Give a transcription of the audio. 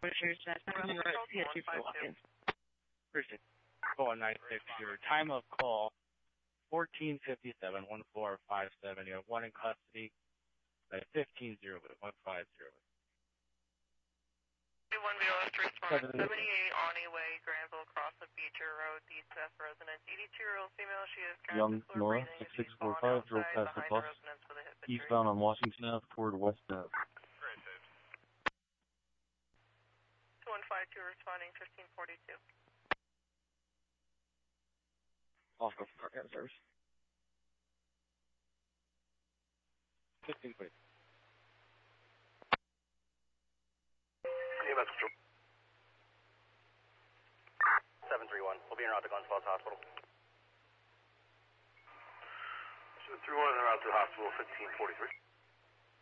Commissioners, PS2 Appreciate it. 196, your time of call, 1457, 1457. You have one in custody at 15-0, 150. 78 Awney Way, Granville, across the Beecher Road, DSF resident, 82-year-old female. She is Young Nora, 6645, drove past the bus, eastbound on Washington Ave toward West Ave. 2152 responding, 1542. Off of our service. 1542. EMS control. 731. We'll be en route to Glens Falls Hospital. 731 en route to the hospital, 1543.